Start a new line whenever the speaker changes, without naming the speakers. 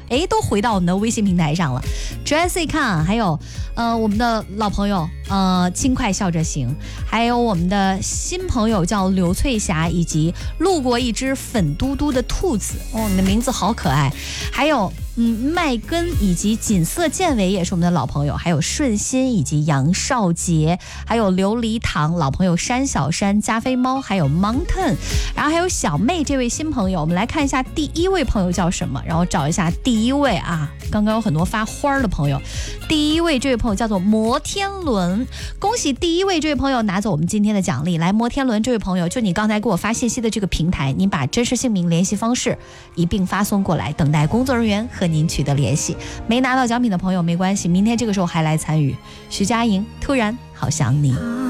都回到我们的微信平台上了。Jessica， 还有我们的老朋友轻快笑着行，还有我们的新朋友叫刘翠霞，以及路过一只粉嘟嘟的兔子，你的名字好可爱。还有麦根以及锦瑟健伟也是我们的老朋友，还有顺心以及杨少杰，还有琉璃糖老朋友山小山、加菲猫，还有 Mountain， 然后还有小妹这位新朋友。我们来看一下第一位朋友叫什么，然后找一下第一位啊，刚刚有很多发花的朋友。第一位这位朋友叫做摩天轮，恭喜第一位这位朋友拿走我们今天的奖励。来，摩天轮这位朋友，就你刚才给我发信息的这个平台，你把真实姓名、联系方式一并发送过来，等待工作人员和您取得联系。没拿到奖品的朋友没关系，明天这个时候还来参与。徐佳莹，突然好想你。